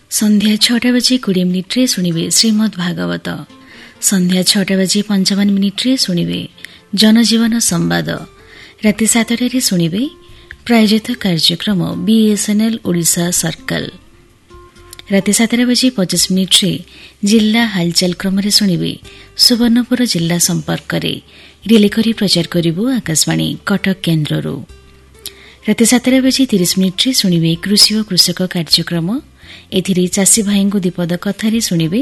ସନ୍ଧ୍ୟା 6ଟା ବାଜି 20 ମିନିଟ୍ରେ ଶୁଣିବେ ଶ୍ରୀମଦ୍ ଭାଗବତ। ସନ୍ଧ୍ୟା 6ଟା ବାଜି 55 ମିନିଟ୍ରେ ଶୁଣିବେ ଜନଜୀବନ ସମ୍ବାଦ। ରାତି 7ଟାରେ ଶୁଣିବେ ପ୍ରାୟୋଜିତ କାର୍ଯ୍ୟକ୍ରମ BSNL ଓଡ଼ିଶା ସର୍କଲ। ରାତି 7ଟା ବାଜି 25 ମିନିଟ୍ରେ ଜିଲ୍ଲା ହାଲଚାଲ କ୍ରମରେ ଶୁଣିବେ ସୁବର୍ଣ୍ଣପୁର ଜିଲ୍ଲା ସମ୍ପର୍କରେ ରିଲେ କରି ପ୍ରଚାର କରିବୁ ଆକାଶବାଣୀ କଟକ କେନ୍ଦ୍ରରୁ। ରାତି 7ଟା ବାଜି 30 ମିନିଟ୍ରେ ଶୁଣିବେ କୃଷି ଓ କୃଷକ କାର୍ଯ୍ୟକ୍ରମ। ଏଥିରେ ଚାଷୀ ଭାଇଙ୍କୁ ଦିପଦ କଥାରେ ଶୁଣିବେ